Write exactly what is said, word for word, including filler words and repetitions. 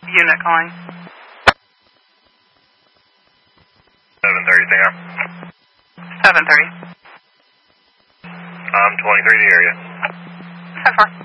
Unit calling. seven thirty, there. seven thirty. I'm twenty-three to the area. ten four.